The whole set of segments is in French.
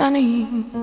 sunny.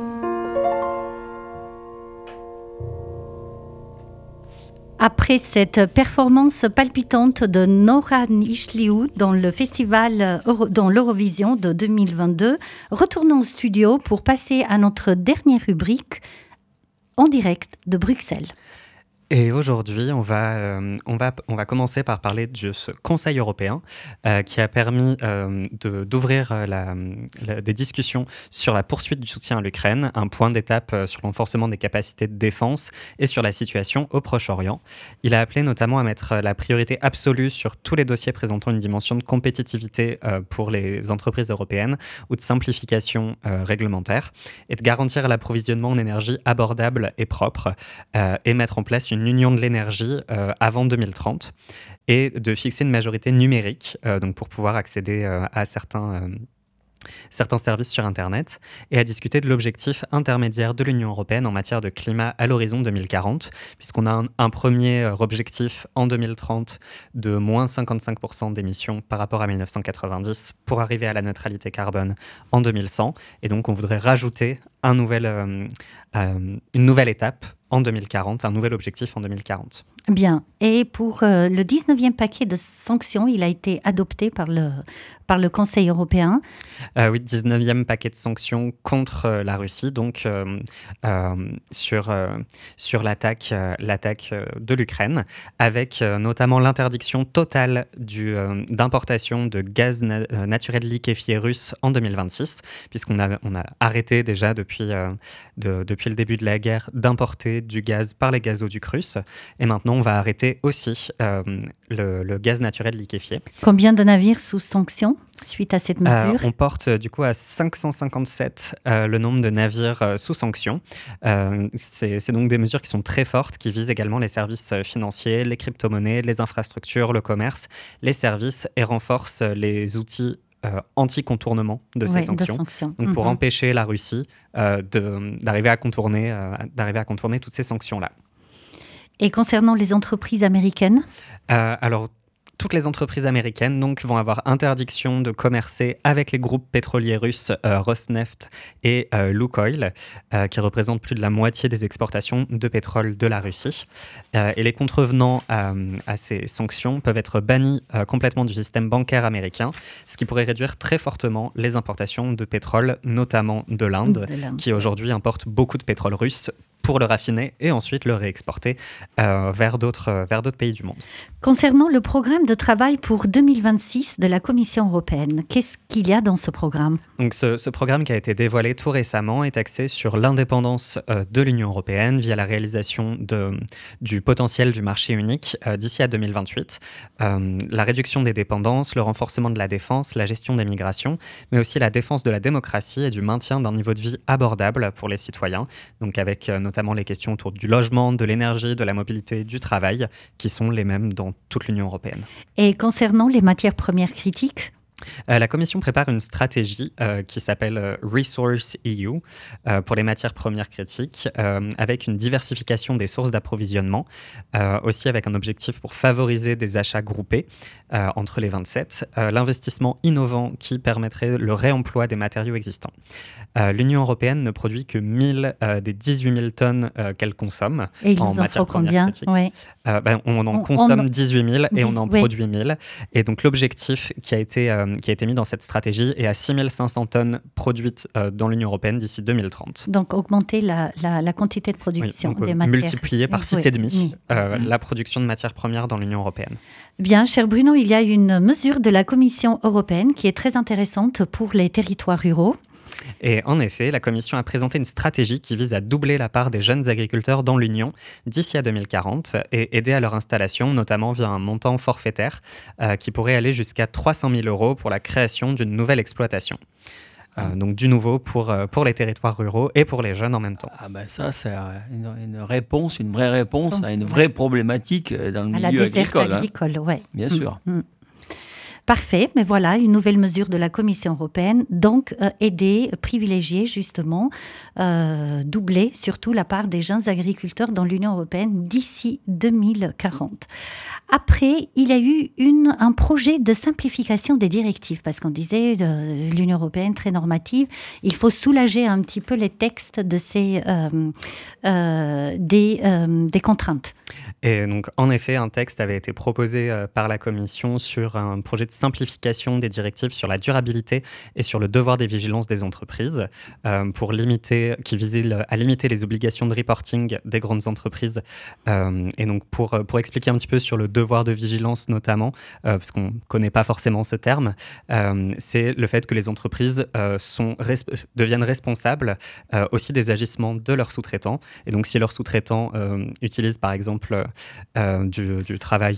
Après cette performance palpitante de Nora Nishliou dans le festival dans l'Eurovision de 2022, retournons au studio pour passer à notre dernière rubrique en direct de Bruxelles. Et aujourd'hui, on va commencer par parler de ce Conseil européen qui a permis d'ouvrir des discussions sur la poursuite du soutien à l'Ukraine, un point d'étape sur le renforcement des capacités de défense et sur la situation au Proche-Orient. Il a appelé notamment à mettre la priorité absolue sur tous les dossiers présentant une dimension de compétitivité pour les entreprises européennes ou de simplification réglementaire et de garantir l'approvisionnement en énergie abordable et propre et mettre en place une union de l'énergie avant 2030 et de fixer une majorité numérique donc pour pouvoir accéder à certains services sur Internet et à discuter de l'objectif intermédiaire de l'Union européenne en matière de climat à l'horizon 2040, puisqu'on a un premier objectif en 2030 de moins 55% d'émissions par rapport à 1990 pour arriver à la neutralité carbone en 2100. Et donc, on voudrait rajouter une nouvelle étape en 2040, un nouvel objectif en 2040. Bien. Et pour le 19e paquet de sanctions, il a été adopté par le Conseil européen. Oui, 19e paquet de sanctions contre la Russie, donc sur l'attaque de l'Ukraine, avec notamment l'interdiction totale d'importation de gaz naturel liquéfié russe en 2026, puisqu'on a arrêté déjà depuis le début de la guerre d'importer du gaz par les gazoducs russes. Et maintenant, on va arrêter aussi le gaz naturel liquéfié. Combien de navires sous sanctions suite à cette mesure? On porte du coup à 557 le nombre de navires sous sanctions. C'est donc des mesures qui sont très fortes, qui visent également les services financiers, les crypto-monnaies, les infrastructures, le commerce, les services et renforcent les outils anti-contournement de ces sanctions. Donc pour empêcher la Russie d'arriver à contourner toutes ces sanctions-là. Et concernant les entreprises américaines? Alors, toutes les entreprises américaines donc, vont avoir interdiction de commercer avec les groupes pétroliers russes Rosneft et Lukoil, qui représentent plus de la moitié des exportations de pétrole de la Russie. Et les contrevenants à ces sanctions peuvent être bannis complètement du système bancaire américain, ce qui pourrait réduire très fortement les importations de pétrole, notamment de l'Inde, qui aujourd'hui importe beaucoup de pétrole russe pour le raffiner et ensuite le réexporter vers d'autres pays du monde. Concernant le programme de travail pour 2026 de la Commission européenne, qu'est-ce qu'il y a dans ce programme? Donc ce programme qui a été dévoilé tout récemment est axé sur l'indépendance de l'Union européenne via la réalisation du potentiel du marché unique d'ici à 2028, la réduction des dépendances, le renforcement de la défense, la gestion des migrations, mais aussi la défense de la démocratie et du maintien d'un niveau de vie abordable pour les citoyens, donc avec notamment les questions autour du logement, de l'énergie, de la mobilité, du travail, qui sont les mêmes dans toute l'Union européenne. Et concernant les matières premières critiques? La Commission prépare une stratégie qui s'appelle Resource EU pour les matières premières critiques, avec une diversification des sources d'approvisionnement, aussi avec un objectif pour favoriser des achats groupés entre les 27, l'investissement innovant qui permettrait le réemploi des matériaux existants. L'Union européenne ne produit que 1000 des 18 000 tonnes qu'elle consomme en matières premières critiques. Ouais. On en consomme 18 000 et on en produit 1000. Et donc l'objectif qui a été mis dans cette stratégie est à 6 500 tonnes produites dans l'Union européenne d'ici 2030. Donc augmenter la quantité de production des matières. Multiplier par 6,5 la production de matières premières dans l'Union européenne. Bien, cher Bruno, il y a une mesure de la Commission européenne qui est très intéressante pour les territoires ruraux. Et en effet, la Commission a présenté une stratégie qui vise à doubler la part des jeunes agriculteurs dans l'Union d'ici à 2040 et aider à leur installation, notamment via un montant forfaitaire qui pourrait aller jusqu'à 300 000 € pour la création d'une nouvelle exploitation. Donc du nouveau pour les territoires ruraux et pour les jeunes en même temps. Ça, c'est une réponse, une vraie réponse à une vraie problématique dans le milieu agricole. Agricole, ouais. Bien sûr. Parfait, mais voilà, une nouvelle mesure de la Commission européenne, donc aider, privilégier justement, doubler surtout la part des jeunes agriculteurs dans l'Union européenne d'ici 2040. Après, il y a eu un projet de simplification des directives, parce qu'on disait l'Union européenne très normative, il faut soulager un petit peu les textes de des contraintes. Et donc, en effet, un texte avait été proposé par la Commission sur un projet de simplification des directives sur la durabilité et sur le devoir des vigilances des entreprises, qui visait à limiter les obligations de reporting des grandes entreprises. Et donc, pour expliquer un petit peu sur le devoir de vigilance notamment, parce qu'on ne connaît pas forcément ce terme, c'est le fait que les entreprises deviennent responsables aussi des agissements de leurs sous-traitants. Et donc, si leurs sous-traitants utilisent par exemple du travail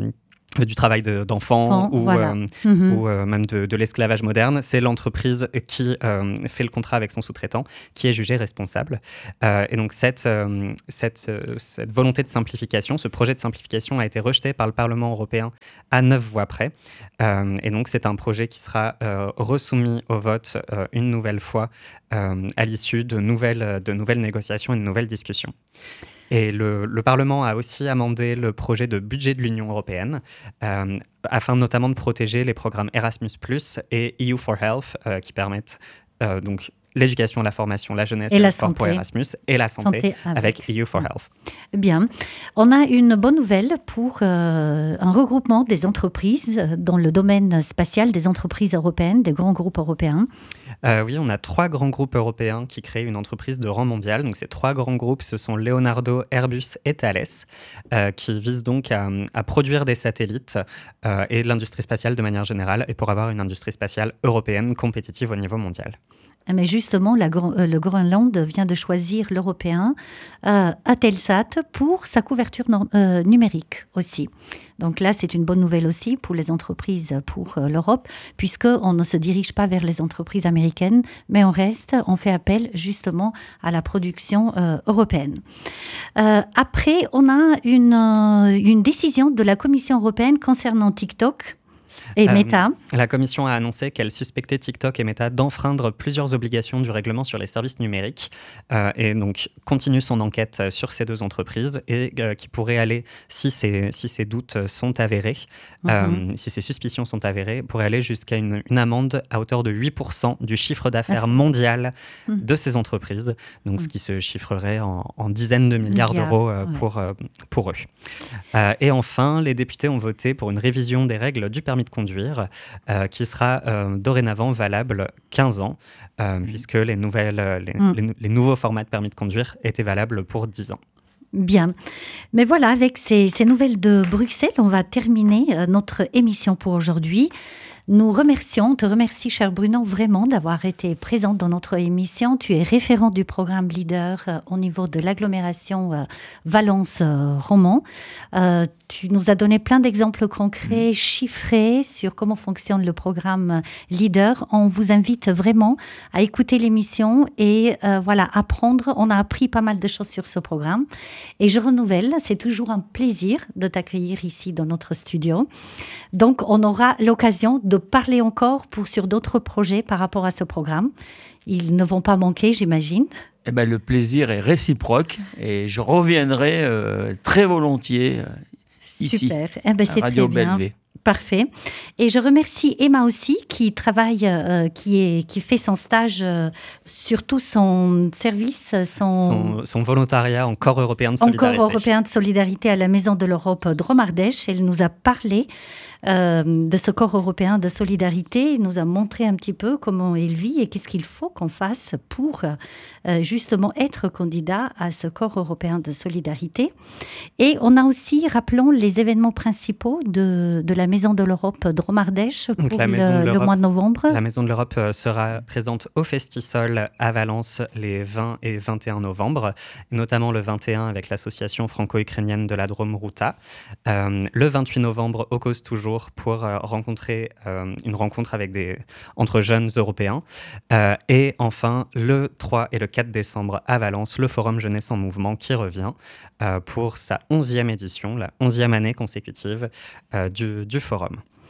d'enfants ou même de l'esclavage moderne, c'est l'entreprise qui fait le contrat avec son sous-traitant qui est jugé responsable. Et donc cette volonté de simplification, ce projet de simplification a été rejeté par le Parlement européen à 9 voix près. Et donc c'est un projet qui sera resoumis au vote une nouvelle fois à l'issue de nouvelles négociations et de nouvelles discussions. Et le Parlement a aussi amendé le projet de budget de l'Union européenne afin notamment de protéger les programmes Erasmus+ et EU for Health qui permettent donc l'éducation, la formation, la jeunesse et le la sport santé. pour Erasmus et la santé avec EU for Health. Bien. On a une bonne nouvelle pour un regroupement des entreprises dans le domaine spatial, des entreprises européennes, des grands groupes européens. Oui, on a 3 grands groupes européens qui créent une entreprise de rang mondial. Donc, ces 3 grands groupes, ce sont Leonardo, Airbus et Thales, qui visent donc à produire des satellites et de l'industrie spatiale de manière générale, et pour avoir une industrie spatiale européenne compétitive au niveau mondial. Mais justement, le Groenland vient de choisir l'Européen Eutelsat pour sa couverture numérique aussi. Donc là, c'est une bonne nouvelle aussi pour les entreprises, pour l'Europe, puisqu'on ne se dirige pas vers les entreprises américaines, mais on fait appel justement à la production européenne. Après, on a une décision de la Commission européenne concernant TikTok et Meta. La Commission a annoncé qu'elle suspectait TikTok et Meta d'enfreindre plusieurs obligations du règlement sur les services numériques et donc continue son enquête sur ces 2 entreprises et qui pourrait aller, si ces doutes sont avérés, si ces suspicions sont avérées, pourrait aller jusqu'à une amende à hauteur de 8% du chiffre d'affaires mondial de ces entreprises, donc ce qui se chiffrerait en dizaines de milliards d'euros pour eux. Et enfin, les députés ont voté pour une révision des règles du permis de conduire qui sera dorénavant valable 15 ans puisque les nouveaux formats de permis de conduire étaient valables pour 10 ans. Bien. Mais voilà, avec ces nouvelles de Bruxelles, on va terminer notre émission pour aujourd'hui. On te remercie, cher Bruno, vraiment d'avoir été présente dans notre émission. Tu es référent du programme Leader au niveau de l'agglomération Valence-Romand. Tu nous as donné plein d'exemples concrets, chiffrés sur comment fonctionne le programme Leader. On vous invite vraiment à écouter l'émission et apprendre. On a appris pas mal de choses sur ce programme. Et je renouvelle, c'est toujours un plaisir de t'accueillir ici dans notre studio. Donc, on aura l'occasion de parler encore sur d'autres projets par rapport à ce programme. Ils ne vont pas manquer, j'imagine. Eh ben, le plaisir est réciproque et je reviendrai très volontiers ici, à Radio Bellevue. Parfait. Et je remercie Emma aussi qui travaille, qui fait son stage, surtout son service, son volontariat en corps européen de solidarité. En corps européen de solidarité à la Maison de l'Europe Dromardèche. Elle nous a parlé de ce corps européen de solidarité. Il nous a montré un petit peu comment il vit et qu'est-ce qu'il faut qu'on fasse pour justement être candidat à ce corps européen de solidarité. Et on a aussi, rappelons, les événements principaux de la Maison de l'Europe Dromardèche pour le mois de novembre. La Maison de l'Europe sera présente au Festisol à Valence les 20 et 21 novembre, notamment le 21 avec l'association franco-ukrainienne de la Drôme Ruta, le 28 novembre au Cause Toujours pour rencontrer une rencontre entre jeunes européens, et enfin le 3 et le 4 décembre à Valence, le Forum Jeunesse en Mouvement qui revient pour sa 11e édition, la 11e année consécutive du Forum.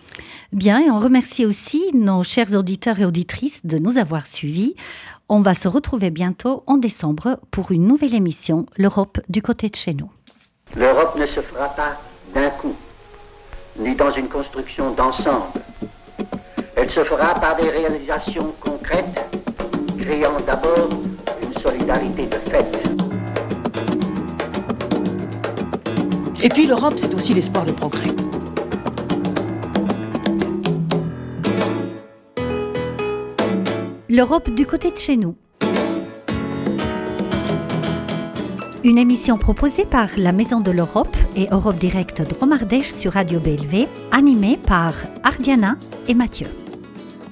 Bien, et on remercie aussi nos chers auditeurs et auditrices de nous avoir suivis. On va se retrouver bientôt en décembre pour une nouvelle émission, l'Europe du côté de chez nous. L'Europe ne se fera pas d'un coup, ni dans une construction d'ensemble. Elle se fera par des réalisations concrètes, créant d'abord une solidarité de fait. Et puis l'Europe, c'est aussi l'espoir de progrès. L'Europe du côté de chez nous. Une émission proposée par la Maison de l'Europe et Europe Direct Dromardèche sur Radio BLV, animée par Ardiana et Mathieu.